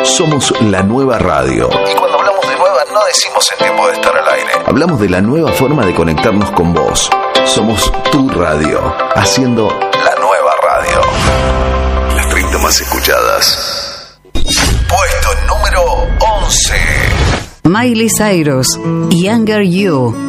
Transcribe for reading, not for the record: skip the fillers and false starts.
Somos la nueva radio. Y cuando hablamos de nueva, no decimos el tiempo de estar al aire. Hablamos de la nueva forma de conectarnos con vos. Somos tu radio, haciendo la nueva radio. Las 30 más escuchadas. Puesto número 11. Miley Cyrus, Younger You.